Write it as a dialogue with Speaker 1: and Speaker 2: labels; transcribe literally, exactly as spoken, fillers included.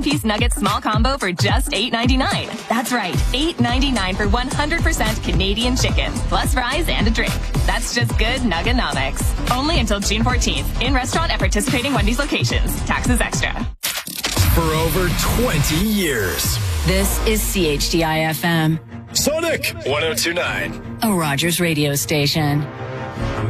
Speaker 1: Piece nugget small combo for just eight ninety-nine. That's right, eight ninety-nine for one hundred percent Canadian chicken, plus fries and a drink. That's just good Nugganomics. Only until June fourteenth. In restaurant at participating Wendy's locations. Taxes extra.
Speaker 2: For over twenty years.
Speaker 3: This is C H D I F M.
Speaker 2: Sonic one oh two point nine.
Speaker 3: A Rogers radio station.